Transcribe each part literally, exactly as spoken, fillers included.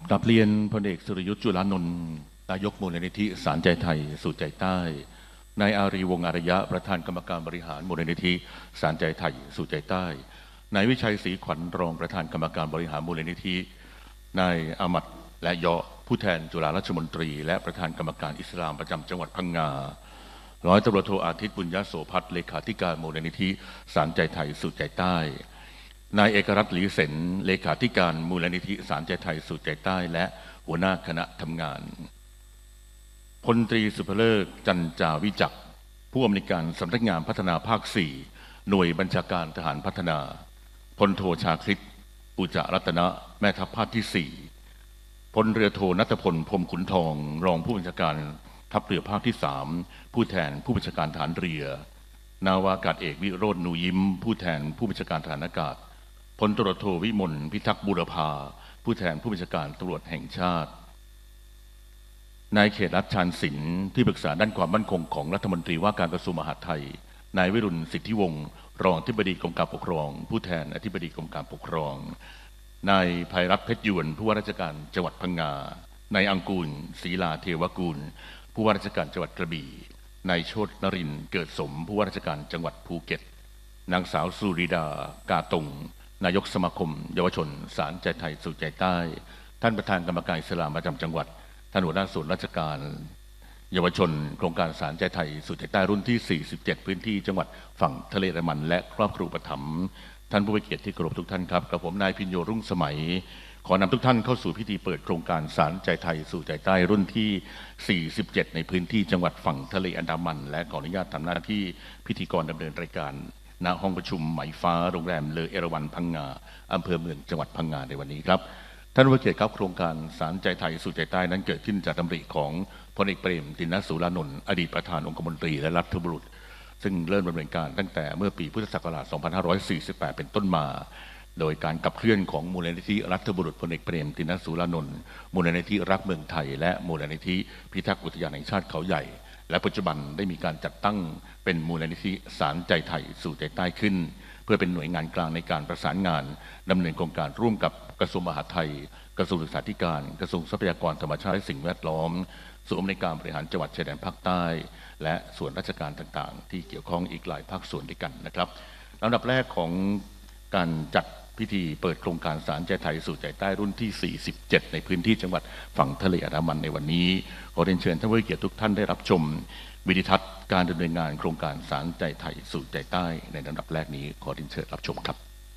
กลับเรียนพลเอกสุรยุทธ์จุลานนท์นายกมูลนิธิสารใจไทยสู่ใจใต้นายอารีวงศ์อารยะประธานกรรมการบริหารมูลนิธิสารใจไทยสู่ใจใต้นายวิชัยศรีขวัญรองประธานกรรมการบริหารมูลนิธินายอามัดและยอผู้แทนจุฬาราชมนตรีและประธานกรรมการอิสลามประจำจังหวัดพังงาร้อยตำรวจโทอาทิตย์บุญยโสภัทรเลขาธิการมูลนิธิสารใจไทยสู่ใจใต้นายเอกรัตน์หลีเสนเลขาธิการมูลนิธิสารใจไทยสู่ใจใต้และหัวหน้าคณะทำงานพลตรีสุภเลิศจันจาวิจักรผู้อำนวยการสำนักงานพัฒนาภาคสี่หน่วยบัญชาการทหารพัฒนาพลโทชาคริตปุจรัตนะแม่ทัพภาคที่สี่พลเรือโทณัฐพลพรหมขุนทองรองผู้บัญชาการทัพเรือภาคที่สามผู้แทนผู้บัญชาการทหารเรือนาวากาศเอกวิโรจน์นูยิ้มผู้แทนผู้บัญชาการทหารอากาศพลตำรวจโทวิมลพิทักษ์บูรพาผู้แทนผู้บัญชาการตำรวจแห่งชาตินายเขตรัฐชาญศิลป์ที่ปรึกษาด้านความมั่นคงของรัฐมนตรีว่าการกระทรวงมหาดไทยนายวิรุณสิทธิวงศ์รองอธิบดีกรมการปกครองผู้แทนอธิบดีกรมการปกครองนายภัยรัตน์เพชรยวนผู้ว่าราชการจังหวัดพังงานายอังกูลศรีลาเทวกุลผู้ว่าราชการจังหวัดกระบี่นายโชตินรินทร์เกิดสมผู้ว่าราชการจังหวัดภูเก็ตนางสาวสุริดากาตงนายกสมาคมเยาวชนสารใจไทยสู่ใจใต้ท่านประธานกรรมการอิสลามประจำจังหวัดท่านหัวหน้าส่วนราชการเยาวชนโครงการสารใจไทยสู่ใจใต้รุ่นที่สี่สิบเจ็ดพื้นที่จังหวัดฝั่งทะเลอันดามันและครอบครัวอุปถัมภ์ท่านผู้มีเกียรติที่เคารพทุกท่านครับกระผมนายพิญโยรุ่งสมัยขอนำทุกท่านเข้าสู่พิธีเปิดโครงการสารใจไทยสู่ใจใต้รุ่นที่สี่สิบเจ็ดในพื้นที่จังหวัดฝั่งทะเลอันดามันและขออนุญาตทำหน้าที่พิธีกรดำเนินรายการณห้องประชุมไหมฟ้าโรงแรมเลอเอราวัณพังงาอำเภอเมืองจังหวัดพังงาในวันนี้ครับท่านผู้เกียรติครับโครงการสารใจไทยสู่ใจใต้นั้นเกิดขึ้นจากดำริของพลเอกเปรมติณสูรานนท์อดีตประธานองคมนตรีและรัฐบุรุษซึ่งเริ่มดำเนินการตั้งแต่เมื่อปีพุทธศักราชสองพันห้าร้อยสี่สิบแปดเป็นต้นมาโดยการขับเคลื่อนของมูลนิธิรัฐบุรุษพลเอกเปรมติณสูรานนท์มูลนิธิรักเมืองไทยและมูลนิธิพิทักษ์อุทยานแห่งชาติเขาใหญ่และปัจจุบันได้มีการจัดตั้งเป็นมูลนิธิสารใจไทยสู่ใจใต้ขึ้นเพื่อเป็นหน่วยงานกลางในการประสานงานดำเนินโครงการร่วมกับกระทรวงมหาดไทยกระทรวงศึกษาธิการกระทรวงทรัพยากรธรรมชาติและสิ่งแวดล้อมส่วนอำนวยการบริหารจังหวัดชายแดนภาคใต้และส่วนราชการต่างๆที่เกี่ยวข้องอีกหลายภาคส่วนด้วยกันนะครับลำดับแรกของการจัดพิธีเปิดโครงการสารใจไทยสู่ใจใต้รุ่นที่สี่สิบเจ็ดในพื้นที่จังหวัดฝั่งทะเลอันดามันในวันนี้ขอเรียนเชิญท่านผู้มีเกียรติทุกท่านได้รับชมวิดีทัศน์การดำเนินงานโครงการสารใจไทยสู่ใจใต้ในลำดับแรกนี้ขอเรียนเชิญรับชมครับ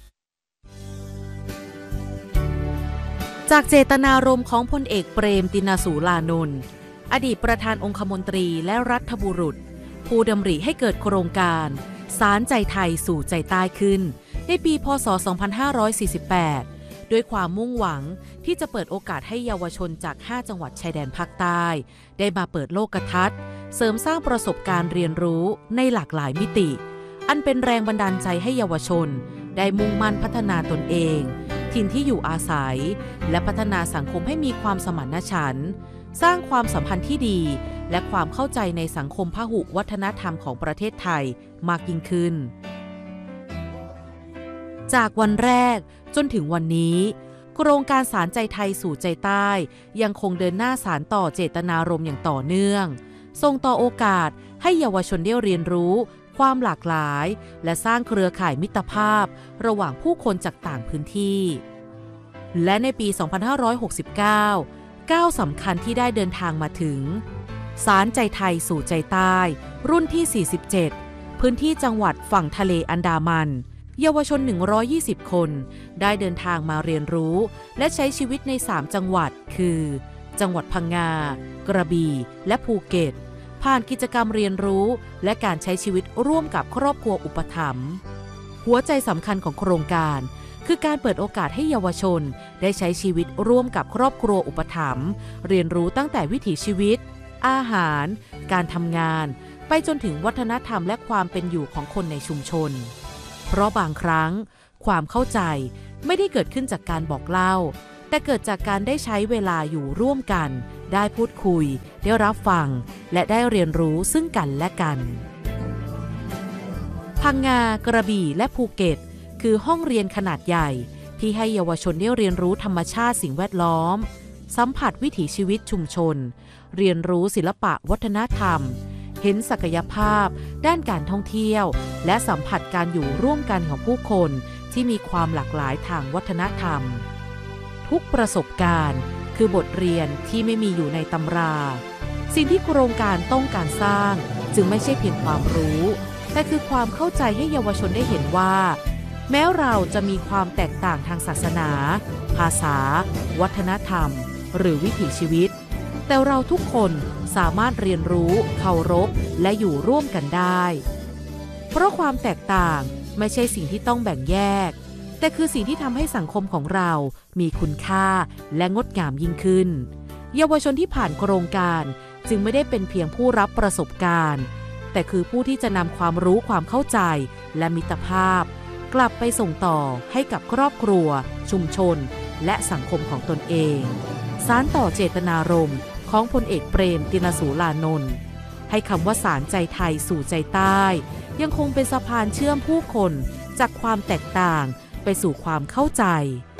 จากเจตนารมณ์ของพลเอกเปรมติณสูรานนท์อดีตประธานองคมนตรีและรัฐบุรุษผู้ดำริให้เกิดโครงการสารใจไทยสู่ใจใต้ขึ้นในปีพ.ศ. สองพันห้าร้อยสี่สิบแปดด้วยความมุ่งหวังที่จะเปิดโอกาสให้เยาวชนจากห้าจังหวัดชายแดนภาคใต้ได้มาเปิดโลกทัศน์เสริมสร้างประสบการณ์เรียนรู้ในหลากหลายมิติอันเป็นแรงบันดาลใจให้เยาวชนได้มุ่งมั่นพัฒนาตนเองถิ่นที่อยู่อาศัยและพัฒนาสังคมให้มีความสมานฉันท์สร้างความสัมพันธ์ที่ดีและความเข้าใจในสังคมพหุวัฒนธรรมของประเทศไทยมากยิ่งขึ้นจากวันแรกจนถึงวันนี้โครงการสารใจไทยสู่ใจใต้ยังคงเดินหน้าสานต่อเจตนารมณ์อย่างต่อเนื่องส่งต่อโอกาสให้เยาวชนได้เรียนรู้ความหลากหลายและสร้างเครือข่ายมิตรภาพระหว่างผู้คนจากต่างพื้นที่และในปี สองพันห้าร้อยหกสิบเก้า ก้าวสำคัญที่ได้เดินทางมาถึงสารใจไทยสู่ใจใต้รุ่นที่สี่สิบเจ็ดพื้นที่จังหวัดฝั่งทะเลอันดามันเยาวชนหนึ่งร้อยยี่สิบคนได้เดินทางมาเรียนรู้และใช้ชีวิตในสามจังหวัดคือจังหวัดพังงากระบี่และภูเก็ตผ่านกิจกรรมเรียนรู้และการใช้ชีวิตร่วมกับครอบครัวอุปถัมภ์หัวใจสำคัญของโครงการคือการเปิดโอกาสให้เยาวชนได้ใช้ชีวิตร่วมกับครอบครัวอุปถัมภ์เรียนรู้ตั้งแต่วิถีชีวิตอาหารการทำงานไปจนถึงวัฒนธรรมและความเป็นอยู่ของคนในชุมชนเพราะบางครั้งความเข้าใจไม่ได้เกิดขึ้นจากการบอกเล่าแต่เกิดจากการได้ใช้เวลาอยู่ร่วมกันได้พูดคุยได้รับฟังและได้เรียนรู้ซึ่งกันและกันพังงากระบี่และภูเก็ตคือห้องเรียนขนาดใหญ่ที่ให้เยาวชนได้เรียนรู้ธรรมชาติสิ่งแวดล้อมสัมผัสวิถีชีวิตชุมชนเรียนรู้ศิลปะวัฒนธรรมเห็นศักยภาพด้านการท่องเที่ยวและสัมผัสการอยู่ร่วมกันของผู้คนที่มีความหลากหลายทางวัฒนธรรมทุกประสบการณ์คือบทเรียนที่ไม่มีอยู่ในตำราสิ่งที่โครงการต้องการสร้างจึงไม่ใช่เพียงความรู้แต่คือความเข้าใจให้เยาวชนได้เห็นว่าแม้เราจะมีความแตกต่างทางศาสนาภาษาวัฒนธรรมหรือวิถีชีวิตแต่เราทุกคนสามารถเรียนรู้เคารพและอยู่ร่วมกันได้เพราะความแตกต่างไม่ใช่สิ่งที่ต้องแบ่งแยกแต่คือสิ่งที่ทำให้สังคมของเรามีคุณค่าและงดงามยิ่งขึ้นเยาวชนที่ผ่านโครงการจึงไม่ได้เป็นเพียงผู้รับประสบการณ์แต่คือผู้ที่จะนำความรู้ความเข้าใจและมิตรภาพกลับไปส่งต่อให้กับครอบครัวชุมชนและสังคมของตนเองสานต่อเจตนารมณ์ของพลเอกเปรมตินสูรานนท์ให้คำว่าสานใจไทยสู่ใจใต้ยังคงเป็นสะพานเชื่อมผู้คนจากความแตกต่างไปสู่ความเข้าใจ